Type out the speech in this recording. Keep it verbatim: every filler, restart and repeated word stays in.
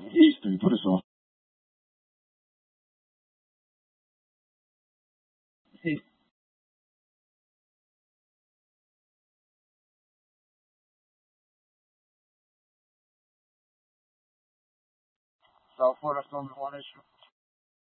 Listo, y por eso. Sí. South Forest on the one issue.